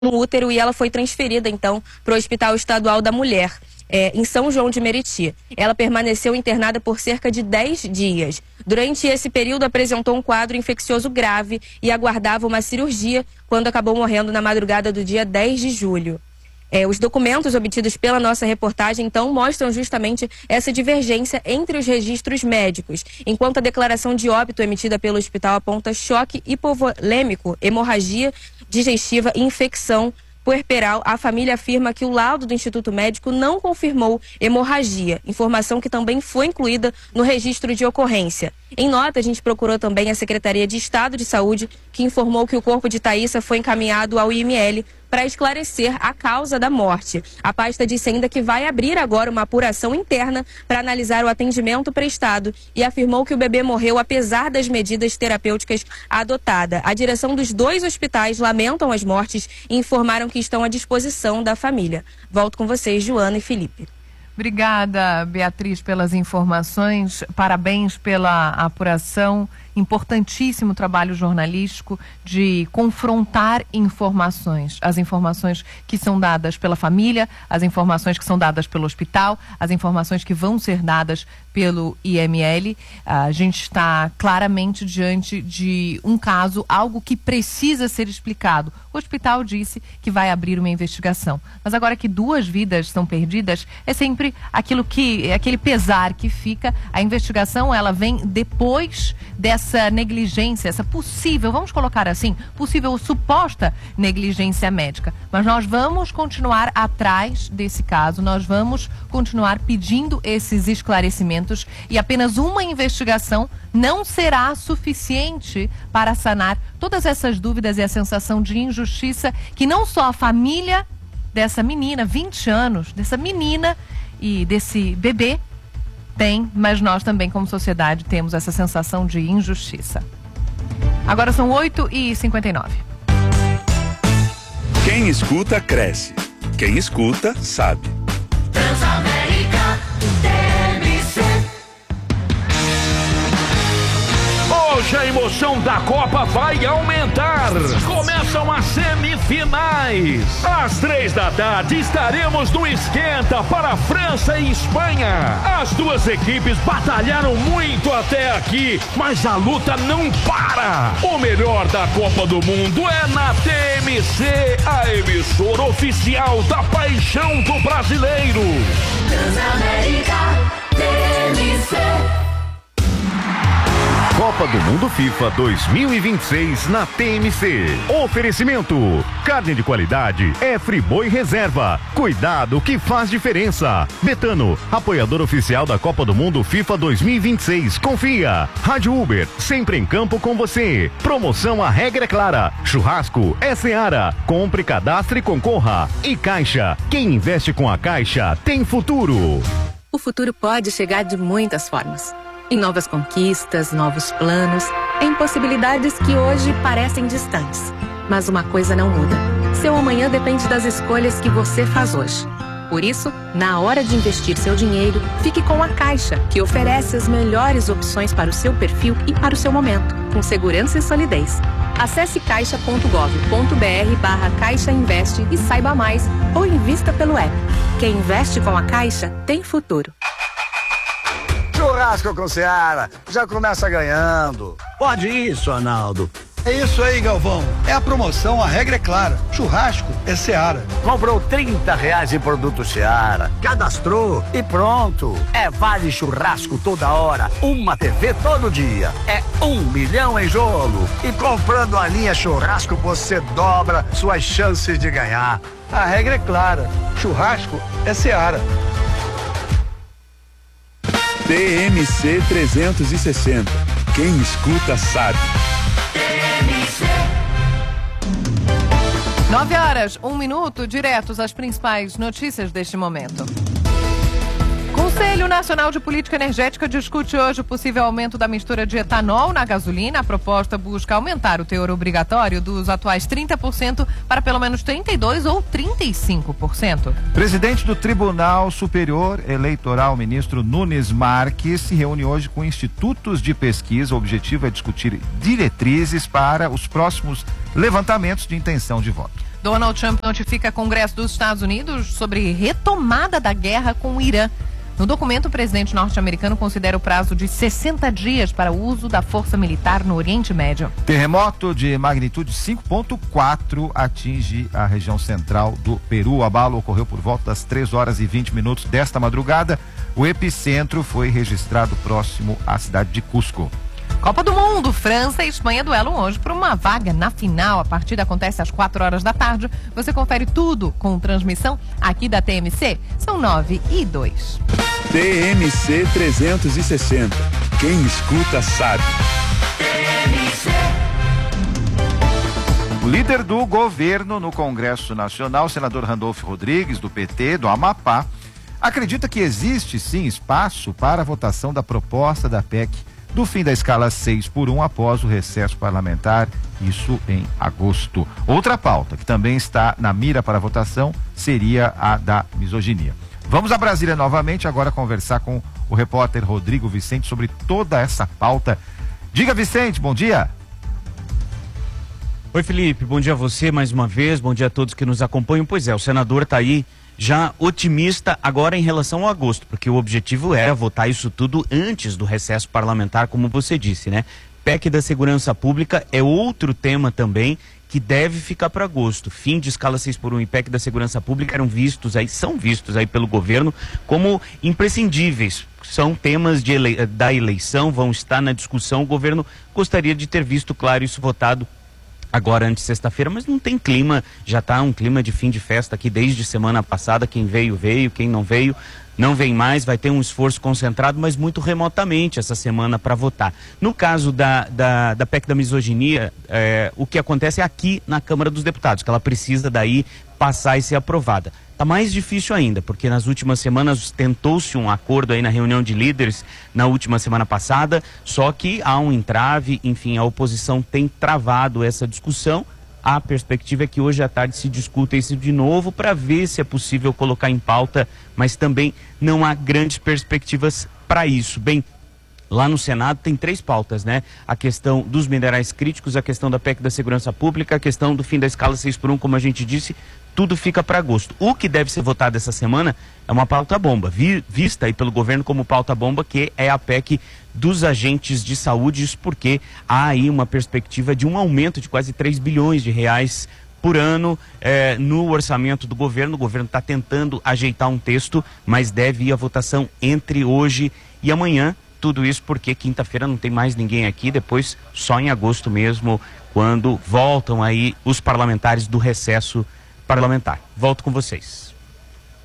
no útero e ela foi transferida, então, para o Hospital Estadual da Mulher, em São João de Meriti. Ela permaneceu internada por cerca de 10 dias. Durante esse período, apresentou um quadro infeccioso grave e aguardava uma cirurgia, quando acabou morrendo na madrugada do dia 10 de julho. Os documentos obtidos pela nossa reportagem, então, mostram justamente essa divergência entre os registros médicos, enquanto a declaração de óbito emitida pelo hospital aponta choque hipovolêmico, hemorragia digestiva e infecção puerperal. A família afirma que o laudo do Instituto Médico não confirmou hemorragia, informação que também foi incluída no registro de ocorrência. Em nota, a gente procurou também a Secretaria de Estado de Saúde, que informou que o corpo de Thaísa foi encaminhado ao IML para esclarecer a causa da morte. A pasta disse ainda que vai abrir agora uma apuração interna para analisar o atendimento prestado e afirmou que o bebê morreu apesar das medidas terapêuticas adotadas. A direção dos 2 hospitais lamentam as mortes e informaram que estão à disposição da família. Volto com vocês, Joana e Felipe. Obrigada, Beatriz, pelas informações. Parabéns pela apuração. Importantíssimo trabalho jornalístico de confrontar informações. As informações que são dadas pela família, as informações que são dadas pelo hospital, as informações que vão ser dadas pelo IML. A gente está claramente diante de um caso, algo que precisa ser explicado. O hospital disse que vai abrir uma investigação. Mas agora que 2 vidas são perdidas, é sempre aquele pesar que fica. A investigação, ela vem depois dessa negligência, essa possível, vamos colocar assim, possível ou suposta negligência médica. Mas nós vamos continuar atrás desse caso, nós vamos continuar pedindo esses esclarecimentos e apenas uma investigação não será suficiente para sanar todas essas dúvidas e a sensação de injustiça que não só a família dessa menina, 20 anos, dessa menina e desse bebê tem, mas nós também como sociedade temos essa sensação de injustiça. Agora são 8h59. Quem escuta, cresce. Quem escuta, sabe. Transamérica TMC. Hoje a emoção da Copa vai aumentar. Começam as semifinais. Às 3 da tarde estaremos no Esquenta para França e Espanha. As 2 equipes batalharam muito até aqui, mas a luta não para. O melhor da Copa do Mundo é na TMC, a emissora oficial da paixão do brasileiro. Transamérica TMC. Copa do Mundo FIFA 2026 na TMC. Oferecimento: carne de qualidade é Friboi Reserva. Cuidado que faz diferença. Betano, apoiador oficial da Copa do Mundo FIFA 2026. Confia. Rádio Uber, sempre em campo com você. Promoção A Regra é Clara. Churrasco é Seara. Compre, cadastre e concorra. E Caixa, quem investe com a Caixa tem futuro. O futuro pode chegar de muitas formas. Em novas conquistas, novos planos, em possibilidades que hoje parecem distantes. Mas uma coisa não muda. Seu amanhã depende das escolhas que você faz hoje. Por isso, na hora de investir seu dinheiro, fique com a Caixa, que oferece as melhores opções para o seu perfil e para o seu momento, com segurança e solidez. Acesse caixa.gov.br/Caixa Investe e saiba mais, ou invista pelo app. Quem investe com a Caixa tem futuro. Churrasco com Seara, já começa ganhando. Pode isso, Arnaldo. É isso aí, Galvão. É a promoção A Regra é Clara. Churrasco é Seara. Comprou R$30 em produto Seara, cadastrou e pronto. É vale churrasco toda hora, uma TV todo dia. É 1 milhão em jogo. E comprando a linha churrasco, você dobra suas chances de ganhar. A regra é clara. Churrasco é Seara. TMC 360. Quem escuta, sabe. 9h01, diretos às principais notícias deste momento. Conselho Nacional de Política Energética discute hoje o possível aumento da mistura de etanol na gasolina. A proposta busca aumentar o teor obrigatório dos atuais 30% para pelo menos 32% ou 35%. Presidente do Tribunal Superior Eleitoral, ministro Nunes Marques, se reúne hoje com institutos de pesquisa. O objetivo é discutir diretrizes para os próximos levantamentos de intenção de voto. Donald Trump notifica Congresso dos Estados Unidos sobre retomada da guerra com o Irã. No documento, o presidente norte-americano considera o prazo de 60 dias para o uso da força militar no Oriente Médio. Terremoto de magnitude 5.4 atinge a região central do Peru. O abalo ocorreu por volta das 3h20 desta madrugada. O epicentro foi registrado próximo à cidade de Cusco. Copa do Mundo, França e Espanha duelam hoje por uma vaga na final. A partida acontece às 4h. Você confere tudo com transmissão aqui da TMC. São 9h02. TMC 360. Quem escuta sabe. O líder do governo no Congresso Nacional, senador Randolfo Rodrigues, do PT, do Amapá, acredita que existe sim espaço para a votação da proposta da PEC do fim da escala 6x1 após o recesso parlamentar, isso em agosto. Outra pauta que também está na mira para votação seria a da misoginia. Vamos a Brasília novamente, agora conversar com o repórter Rodrigo Vicente sobre toda essa pauta. Diga, Vicente, bom dia. Oi, Felipe, bom dia a você mais uma vez, bom dia a todos que nos acompanham. Pois é, o senador está aí já otimista agora em relação ao agosto, porque o objetivo era votar isso tudo antes do recesso parlamentar, como você disse, né? PEC da Segurança Pública é outro tema também que deve ficar para agosto. Fim de escala 6x1 e PEC da Segurança Pública são vistos aí pelo governo como imprescindíveis. São temas da eleição, vão estar na discussão. O governo gostaria de ter visto, claro, isso votado agora antes de sexta-feira, mas não tem clima, já está um clima de fim de festa aqui desde semana passada. Quem veio, quem não veio, não vem mais. Vai ter um esforço concentrado, mas muito remotamente essa semana para votar. No caso da PEC da misoginia, o que acontece é aqui na Câmara dos Deputados, que ela precisa daí passar e ser aprovada. Está mais difícil ainda, porque nas últimas semanas tentou-se um acordo aí na reunião de líderes na última semana passada, só que há um entrave, enfim, a oposição tem travado essa discussão. A perspectiva é que hoje à tarde se discuta isso de novo para ver se é possível colocar em pauta, mas também não há grandes perspectivas para isso. Bem, lá no Senado tem 3 pautas, né? A questão dos minerais críticos, a questão da PEC da Segurança Pública, a questão do fim da escala 6x1, como a gente disse, tudo fica para agosto. O que deve ser votado essa semana é uma pauta bomba, vista aí pelo governo como pauta bomba, que é a PEC dos agentes de saúde, isso porque há aí uma perspectiva de um aumento de quase 3 bilhões de reais por ano no orçamento do governo. O governo está tentando ajeitar um texto, mas deve ir à votação entre hoje e amanhã. Tudo isso porque quinta-feira não tem mais ninguém aqui, depois só em agosto mesmo, quando voltam aí os parlamentares do recesso parlamentar. Volto com vocês.